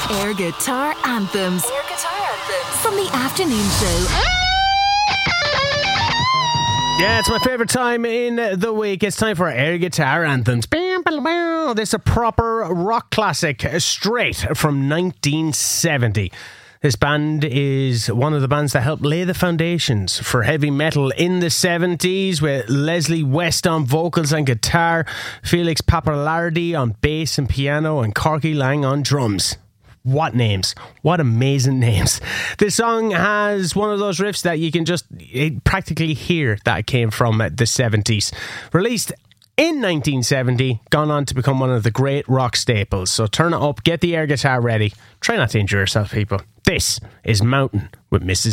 Air Guitar Anthems. Air Guitar Anthems. From the afternoon show. Yeah, it's my favourite time in the week. It's time for Air Guitar Anthems. This is a proper rock classic straight from 1970. This band is one of the bands that helped lay the foundations for heavy metal in the 70s, with Leslie West on vocals and guitar, Felix Pappalardi on bass and piano, and Corky Lang on drums. What names. What amazing names. This song has one of those riffs that you can just practically hear that came from the 70s. Released in 1970, gone on to become one of the great rock staples. So turn it up, get the air guitar ready. Try not to injure yourself, people. This is Mountain with Mrs.